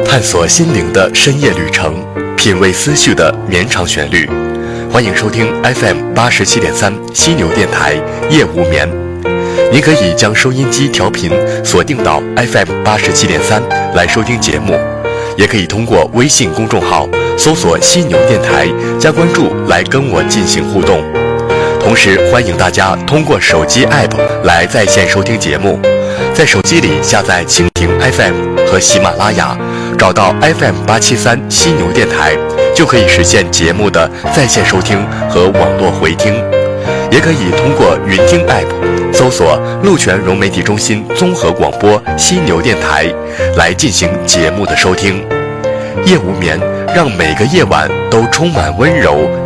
探索心灵的深夜旅程，品味思绪的绵长旋律。欢迎收听 FM87.3 犀牛电台夜无眠。您可以将收音机调频锁定到 FM87.3 来收听节目，也可以通过微信公众号搜索犀牛电台加关注来跟我进行互动。同时欢迎大家通过手机 App 来在线收听节目，在手机里下载蜻蜓 FM 和喜马拉雅，找到 FM873 犀牛电台，就可以实现节目的在线收听和网络回听。也可以通过云听 App 搜索鹿泉融媒体中心综合广播犀牛电台来进行节目的收听。夜无眠，让每个夜晚都充满温柔